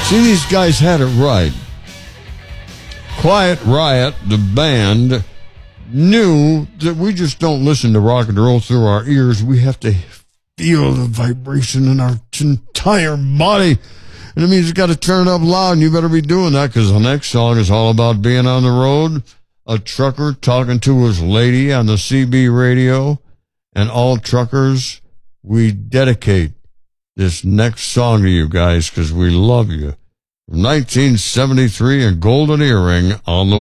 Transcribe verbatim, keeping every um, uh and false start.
See, these guys had it right. Quiet Riot, the band, knew that we just don't listen to rock and roll through our ears. We have to feel the vibration in our entire body. And it means you got to turn it up loud, and you better be doing that, because the next song is all about being on the road. A trucker talking to his lady on the C B radio. And all truckers, we dedicate this next song to you guys because we love you. From nineteen seventy-three and Golden Earring on the